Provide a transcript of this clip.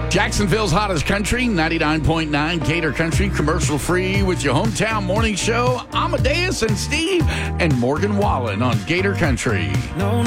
Jacksonville's hottest country, 99.9 Gator Country, commercial free with your hometown morning show. Amadeus and Steve and Morgan Wallen on Gator Country. No